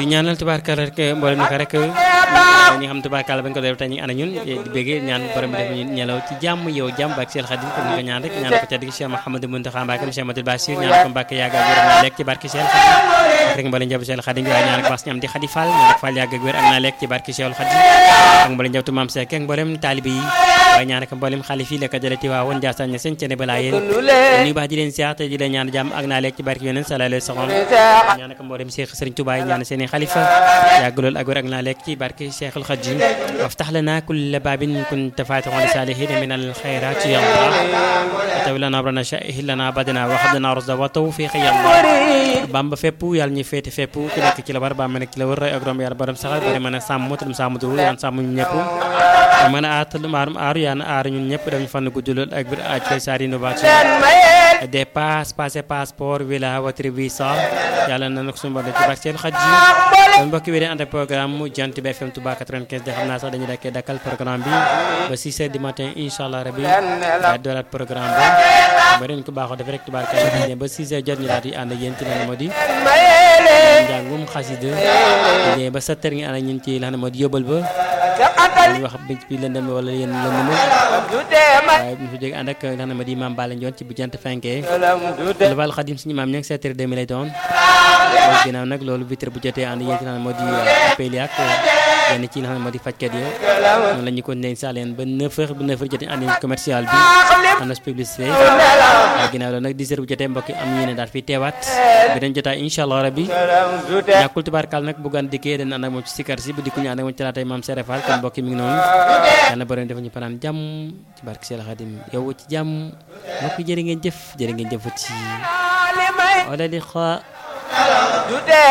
di ñaanal tubaarkalla rek mboolem ni ko rek ñi xam tubaarkalla bañ ko def tey ñu ana ñun di bëgg ñaan borom bi def ñu ñelaw ci jàmm yow jàmm ak Cheikh Khadim comme ni ko ñaan rek ñaan ko tedd gi Cheikh Mouhamadou Mountakha Mbacké Cheikh Amadou Bassir ñaan ko Mbacké yàgg ak wér na lekk ci barke Cheikh Khadim rek mboolem njabootu Cheikh Khadim waaye ñaan ko Bass ñam di Khady Fall ñaan ko Fall yàgg ak wér ak na lekk ci barke Cheikh Khadim ak mboolem njabootu Mame Seck ak mboolem taalibe yi waaye ñaan ko mboolem xalif yi la ko jëlee Tiwaawoon Ndiassane seen cene balaa yéen ñu baax di leen siyaar te di leen ñaan jàmm ak na lekk ci barke Yonent sallallahu alayhi wa sallam ñaan ko mboolem Cheikh Serigne Touba yi ñaan seen xalifa yàgg lool ak wér ak na lekk ci barke Cheikhul Khadim وافتح لنا كل باب كنت فاتحا لصالحين من الخيرات يا الله وتو لنا امرنا شائه لنا بدنا وهب لنا رزق وتوفيق يا الله بامب فيب يال ني فيت فيب ku nekk ci la war ba ma nekk ci la war ak rom yàlla borom saxal bari mën a sàmm motul sàmm du yaan sàmm ñu ñëpp mën a aatal maarum aaru yaan aar ñun ñëpp dañu fan guddul ak bir aj koy sari innovation des passe passé passeport villa watri visa yàlla na nak suñu ci barke seen xaj yi mbokk wi ànd ak programme mu Jant bi FM Touba 95 de xam naa sax dañu dakkee dakkal programme bi ba 6 heures du matin inshallah rabbi da doorat programme bi ba ren ko baaxoo def rek tubaarka ba 6 heures jot ñu daal di ànd ak yéen ci lan moo di njàngum xasida ba 7 heures ngi ànd ak ñun ci lan moo di yóbbal ba ñu wax bi lëndëm wala yéen lëndëm waaye bu ñu fi jógee ànd ak lan moo di Mame Balla Ndione ci bu jant fenkee lu wal Xadim suñu maam ñangi 7 heures 2000 lay doon ginnaaw nag loolu vitre bu jotee ànd yéen ci lan moo di appel ak yenn ci lan moo di fajkat yi noonu la ñu ko neñ sa leen ba 9 heures bu 9 heures jotee ànd commercial bi annonce publicité ginnaaw loolu nag 10 heures bu jotee mbokk am yéene daal fi teewaat beneen jotaay inshallah rabbi ñàkkul tubaarkal nag bu gan dikkee dañ ànd ak moom ci sikar si bu dikku ñu ànd ak moom ci laatay Mame Seré Fall kon mbokk mi ngi noonu yàlla borom dafa ñu fanaan jàmm ci barke Cheikh Khadim yow ci jàmm mbokk jërë ngeen jëf ci wala li